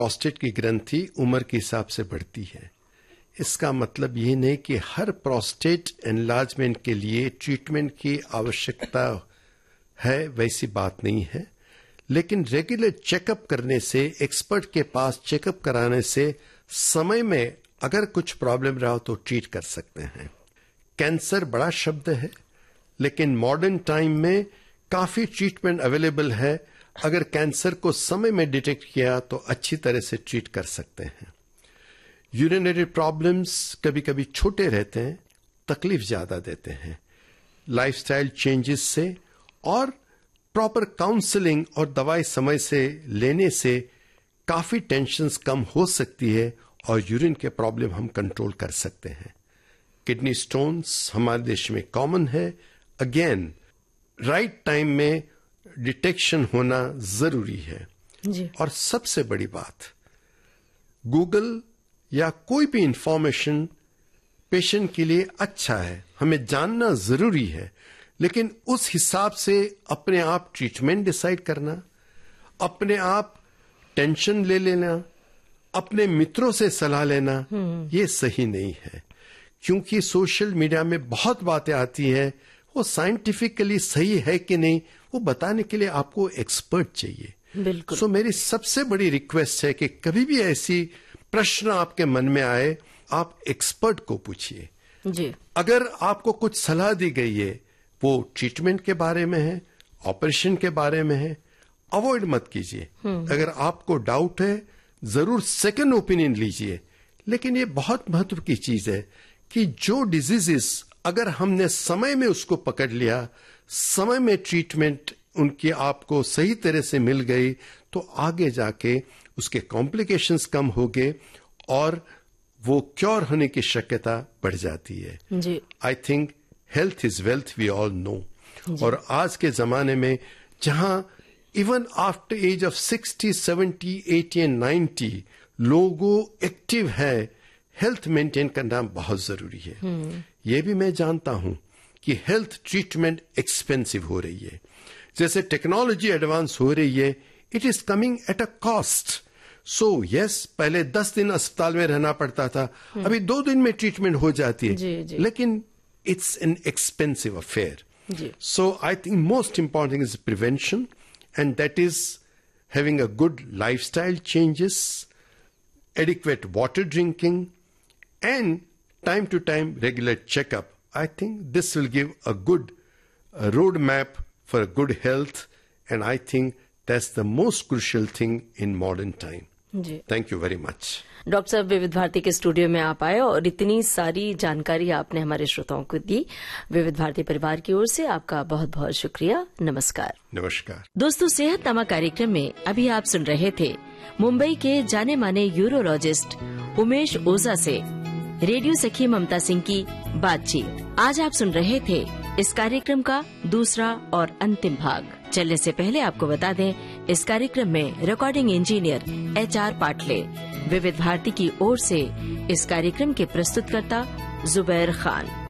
Prostate की ग्रंथि उम्र के हिसाब से बढ़ती है। इसका मतलब ये नहीं कि हर प्रोस्टेट एनलार्जमेंट के लिए ट्रीटमेंट की आवश्यकता है, वैसी बात नहीं है। लेकिन रेगुलर चेकअप करने से, एक्सपर्ट के पास चेकअप कराने से समय में अगर कुछ प्रॉब्लम रहा तो ट्रीट कर सकते हैं। कैंसर बड़ा शब्द है, लेकिन मॉडर्न टाइम में काफी ट्रीटमेंट अवेलेबल है। अगर कैंसर को समय में डिटेक्ट किया तो अच्छी तरह से ट्रीट कर सकते हैं। यूरिनरी प्रॉब्लम्स कभी कभी छोटे रहते हैं, तकलीफ ज्यादा देते हैं। लाइफस्टाइल चेंजेस से और प्रॉपर काउंसलिंग और दवाई समय से लेने से काफी टेंशन्स कम हो सकती है और यूरिन के प्रॉब्लम हम कंट्रोल कर सकते हैं। किडनी स्टोन्स हमारे देश में कॉमन है। अगेन राइट टाइम में डिटेक्शन होना जरूरी है जी। और सबसे बड़ी बात, गूगल या कोई भी इंफॉर्मेशन पेशेंट के लिए अच्छा है, हमें जानना जरूरी है, लेकिन उस हिसाब से अपने आप ट्रीटमेंट डिसाइड करना, अपने आप टेंशन ले लेना, अपने मित्रों से सलाह लेना, ये सही नहीं है। क्योंकि सोशल मीडिया में बहुत बातें आती है, वो साइंटिफिकली सही है कि नहीं, वो बताने के लिए आपको एक्सपर्ट चाहिए। बिल्कुल। सो मेरी सबसे बड़ी रिक्वेस्ट है कि कभी भी ऐसी प्रश्न आपके मन में आए, आप एक्सपर्ट को पूछिए जी। अगर आपको कुछ सलाह दी गई है, वो ट्रीटमेंट के बारे में है, ऑपरेशन के बारे में है, अवॉइड मत कीजिए। अगर आपको डाउट है, जरूर सेकंड ओपिनियन लीजिए। लेकिन ये बहुत महत्व की चीज है कि जो डिजीजेस अगर हमने समय में उसको पकड़ लिया, समय में ट्रीटमेंट उनकी आपको सही तरह से मिल गई, तो आगे जाके उसके कॉम्प्लिकेशंस कम हो गए और वो क्योर होने की शक्यता बढ़ जाती है। जी। I think health is wealth, we all know. और आज के जमाने में जहां even after as of 60, 70, 80 and 90 लोगों एक्टिव है, हेल्थ मेंटेन करना बहुत जरूरी है। ये भी मैं जानता हूं कि हेल्थ ट्रीटमेंट एक्सपेंसिव हो रही है। जैसे टेक्नोलॉजी एडवांस हो रही है, it is coming at a cost. So yes, पहले 10 दिन अस्पताल में रहना पड़ता था, अभी 2 दिन में ट्रीटमेंट हो जाती है। जी। लेकिन it's an expensive affair. Ji. So I think most important is prevention, and that is having a good lifestyle changes, adequate water drinking, and time to time regular checkup. I think this will give a good roadmap for good health, and I think that's the most crucial thing in modern time. Ji. Thank you very much. Doctor साहब, विविध भारती के studio में आप आए और इतनी सारी जानकारी आपने हमारे श्रोताओं को दी। विविध भारती परिवार की ओर से आपका बहुत बहुत शुक्रिया। नमस्कार। नमस्कार दोस्तों, सेहतनामा कार्यक्रम में अभी आप सुन रहे थे मुंबई के जाने माने यूरोलॉजिस्ट उमेश ओझा से रेडियो सखी ममता सिंह की बातचीत। आज आप सुन रहे थे इस कार्यक्रम का दूसरा और अंतिम भाग। चलने से पहले आपको बता दें, इस कार्यक्रम में रिकॉर्डिंग इंजीनियर HR पाटले, विविध भारती की ओर से इस कार्यक्रम के प्रस्तुतकर्ता जुबैर खान।